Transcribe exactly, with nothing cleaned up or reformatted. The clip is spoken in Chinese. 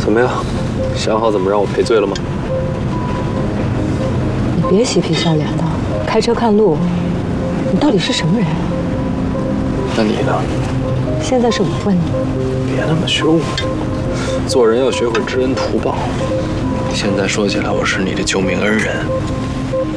怎么样？想好怎么让我赔罪了吗？ 你别嬉皮笑脸的，开车看路。你到底是什么人啊？ 那你呢？ 现在是我问你。 别那么凶，做人要学会知恩图报。现在说起来，我是你的救命恩人。